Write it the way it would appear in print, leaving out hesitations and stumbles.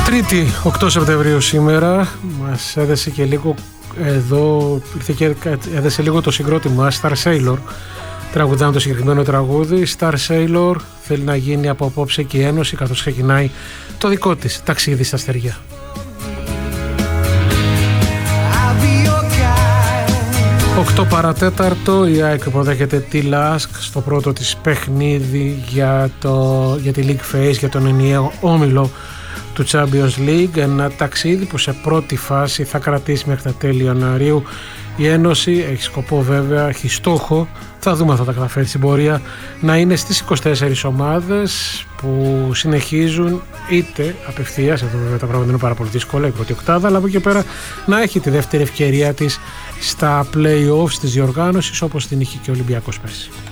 Τρίτη, 8 Σεπτεμβρίου σήμερα, μας έδεσε και λίγο εδώ, έδεσε λίγο το συγκρότημα Star Sailor, τραγουδάνε το συγκεκριμένο τραγούδι. Star Sailor θέλει να γίνει από απόψε και η Ένωση, καθώς ξεκινάει το δικό της ταξίδι στα αστεριά. 8 παρατέταρτο, η ΑΕΚ υποδέχεται τη ΛΑΣΚ στο πρώτο της παιχνίδι για τη League Phase, για τον ενιαίο όμιλο του Champions League. Ένα ταξίδι που σε πρώτη φάση θα κρατήσει μέχρι τα τέλη Ιανουαρίου. Η Ένωση έχει σκοπό, βέβαια, έχει στόχο, θα δούμε αν θα τα καταφέρει στην πορεία, να είναι στις 24 ομάδες που συνεχίζουν είτε απευθείας, εδώ βέβαια τα πράγματα είναι πάρα πολύ δύσκολα, η πρώτη οκτάδα, αλλά από εκεί πέρα να έχει τη δεύτερη ευκαιρία της στα play-offs της διοργάνωσης, όπως την είχε και ο Ολυμπιακός πέρσι.